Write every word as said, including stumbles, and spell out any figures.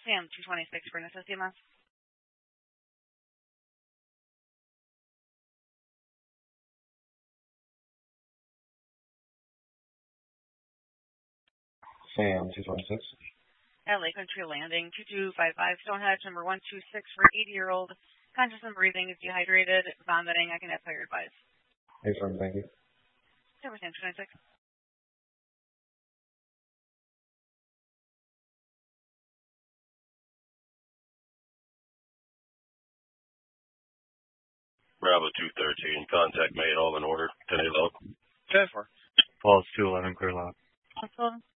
Sam two twenty-six, Buenos Dimas. Sam two twenty-six. At Lake Country Landing, two two five five, Stonehenge, number one two six for eighty-year-old. Conscious and breathing, is dehydrated, vomiting. I can have fire advice. Affirm, thank you. Sam two twenty-six. Bravo two thirteen, contact made, all in order. ten eight low. ten four. Falls two eleven, clear loud. Awesome.